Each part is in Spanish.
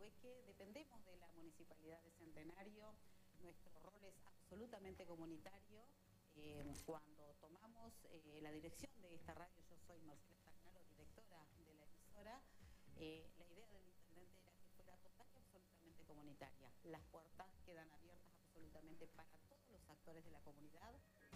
fue que dependemos de la Municipalidad de Centenario, nuestro rol es absolutamente comunitario. Cuando tomamos la dirección de esta radio, yo soy Marcela Stagnaro, directora de la emisora, la idea del intendente era que fuera total y absolutamente comunitaria. Las puertas quedan abiertas absolutamente para todos los actores de la comunidad.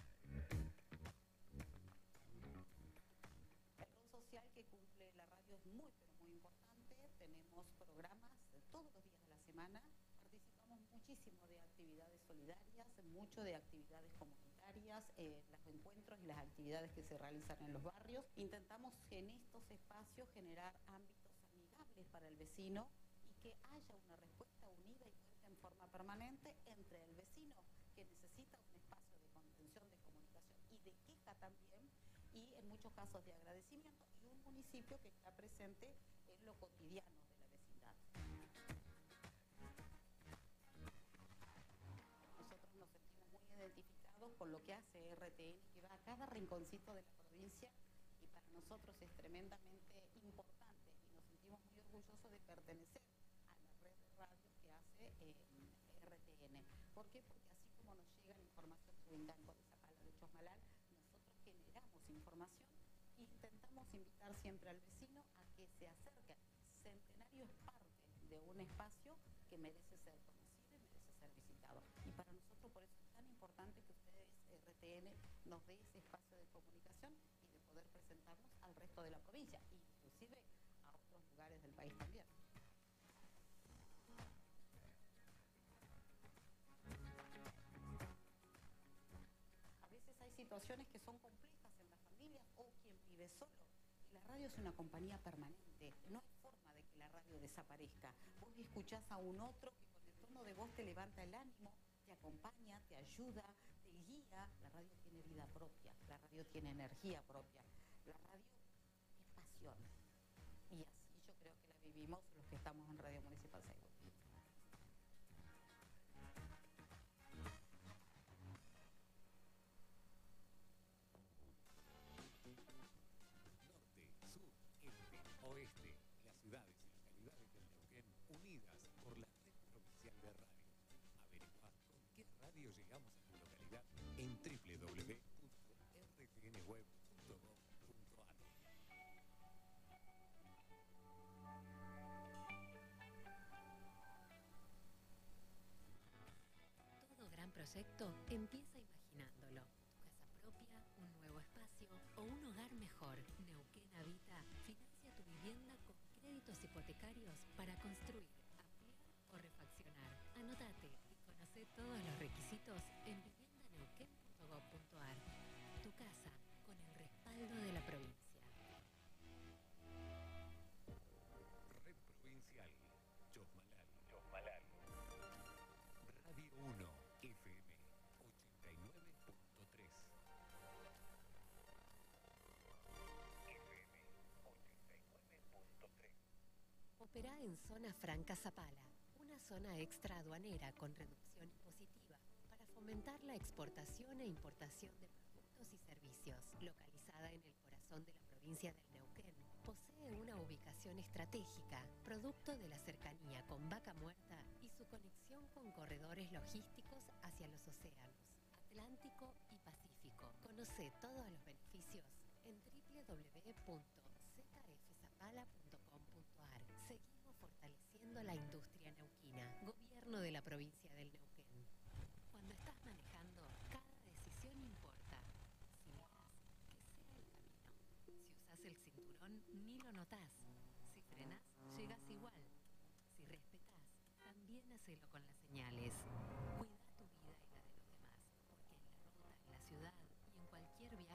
El rol social que cumple la radio es muy, pero muy importante. Tenemos programas todos los días de la semana. Participamos muchísimo de actividades solidarias, mucho de actividades comunitarias, los encuentros y las actividades que se realizan en los barrios. Intentamos en estos espacios generar ámbitos amigables para el vecino y que haya una respuesta unida y fuerte en forma permanente entre el vecino que necesita un espacio de contención, de comunicación y de queja también, y en muchos casos de agradecimiento, y un municipio que está presente en lo cotidiano de la vecindad. Nosotros nos sentimos muy identificados con lo que hace RTN, que va a cada rinconcito de la provincia, y para nosotros es tremendamente importante y nos sentimos muy orgullosos de pertenecer a la red de radio que hace RTN. ¿Por qué? Porque así como nos llega la información de Huincanco, de Zapala, de Chosmalal, nosotros generamos información e intentamos invitar siempre al vecino a que se acerque. Centenario es parte de un espacio que merece ser conocido y merece ser visitado. Y para nosotros por eso es tan importante que ustedes, RTN, nos dé ese espacio de comunicación y de poder presentarnos al resto de la provincia, inclusive a otros lugares del país también. A veces hay situaciones que son complejas en las familias o quien vive solo. Y la radio es una compañía permanente. No hay forma de que la radio desaparezca. Vos escuchás a un otro que con el tono de voz te levanta el ánimo, te acompaña, te ayuda, te guía. La radio tiene vida propia, la radio tiene energía propia. La radio es pasión. Y así yo creo que la vivimos los que estamos en Radio Municipal Saigón. Norte, sur, este, oeste, las ciudades y localidades del Neuquén unidas por la red provincial de radio. Averigua con qué radio llegamos a tu localidad en www.rtnweb.gov.ar. Todo gran proyecto empieza imaginándolo. Tu casa propia, un nuevo espacio o un hogar mejor. Neuquén Habita financia tu vivienda con créditos hipotecarios para construir, ampliar o refaccionar. Anótate y conoce todos los requisitos en viviendaneuquén.gov.ar. Tu casa con el respaldo de la provincia. Red Provincial Chosmalal. Radio 1 FM 89.3. FM 89.3. Operá en Zona Franca Zapala, una zona extra aduanera con reducción impositiva para fomentar la exportación e importación de productos y servicios. Localizada en el corazón de la provincia del Neuquén, posee una ubicación estratégica, producto de la cercanía con Vaca Muerta y su conexión con corredores logísticos hacia los océanos Atlántico y Pacífico. Conoce todos los beneficios en www.zfzapala.com.ar. Seguimos fortaleciendo la industria neuquina. Gobierno de la provincia del Neuquén. Cuando estás manejando, cada decisión importa. Si miras, que sea el camino. Si usas el cinturón, ni lo notás. Si frenás, llegás igual. Si respetás, también hacelo con las señales.